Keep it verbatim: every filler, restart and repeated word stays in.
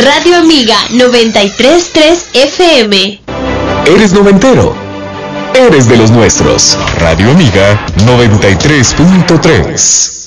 Radio Amiga noventa y tres punto tres F M. ¿Eres noventero? Eres de los nuestros. Radio Amiga noventa y tres punto tres.